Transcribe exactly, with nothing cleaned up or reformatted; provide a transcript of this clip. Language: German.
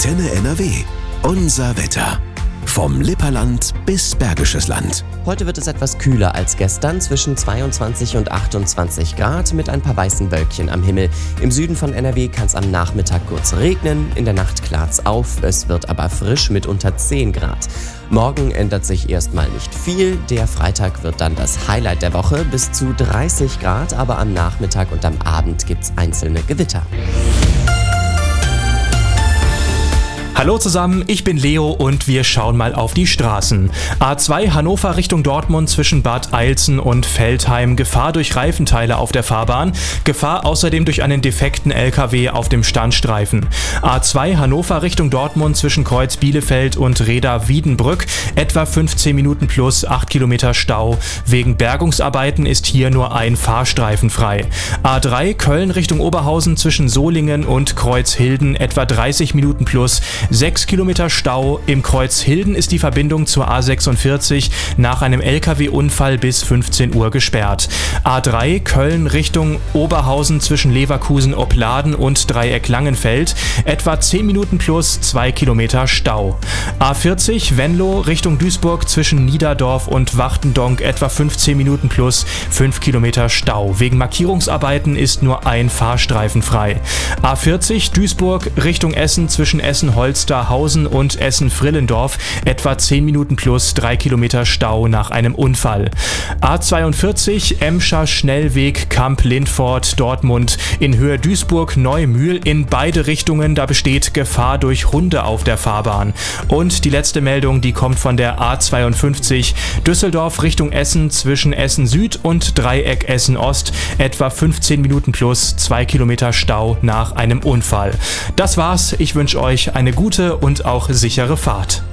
Antenne N R W. Unser Wetter. Vom Lipperland bis Bergisches Land. Heute wird es etwas kühler als gestern, zwischen zweiundzwanzig und achtundzwanzig Grad mit ein paar weißen Wölkchen am Himmel. Im Süden von N R W kann es am Nachmittag kurz regnen, in der Nacht klart's auf, es wird aber frisch mit unter zehn Grad. Morgen ändert sich erstmal nicht viel, der Freitag wird dann das Highlight der Woche, bis zu dreißig Grad, aber am Nachmittag und am Abend gibt's einzelne Gewitter. Hallo zusammen, ich bin Leo und wir schauen mal auf die Straßen. A zwei Hannover Richtung Dortmund zwischen Bad Eilzen und Veltheim. Gefahr durch Reifenteile auf der Fahrbahn. Gefahr außerdem durch einen defekten L K W auf dem Standstreifen. A zwei Hannover Richtung Dortmund zwischen Kreuz Bielefeld und Reda Wiedenbrück. Etwa fünfzehn Minuten plus acht Kilometer Stau. Wegen Bergungsarbeiten ist hier nur ein Fahrstreifen frei. A drei Köln Richtung Oberhausen zwischen Solingen und Kreuzhilden. Etwa dreißig Minuten plus sechs Kilometer Stau. Im Kreuz Hilden ist die Verbindung zur A sechsundvierzig nach einem L K W-Unfall bis fünfzehn Uhr gesperrt. A drei Köln Richtung Oberhausen zwischen Leverkusen, Opladen und Dreieck Langenfeld. Etwa zehn Minuten plus zwei Kilometer Stau. A vierzig Venlo Richtung Duisburg zwischen Niederdorf und Wachtendonk. Etwa fünfzehn Minuten plus fünf Kilometer Stau. Wegen Markierungsarbeiten ist nur ein Fahrstreifen frei. A vierzig Duisburg Richtung Essen zwischen Essen-Holz Holsterhausen und Essen-Frillendorf, etwa zehn Minuten plus drei Kilometer Stau nach einem Unfall. A zweiundvierzig Emscher Schnellweg Kamp-Lindfort Dortmund in Höhe Duisburg-Neumühl in beide Richtungen, da besteht Gefahr durch Hunde auf der Fahrbahn. Und die letzte Meldung, die kommt von der A zweiundfünfzig Düsseldorf Richtung Essen zwischen Essen Süd und Dreieck Essen Ost, etwa fünfzehn Minuten plus zwei Kilometer Stau nach einem Unfall. Das war's, ich wünsche euch eine gute und auch sichere Fahrt.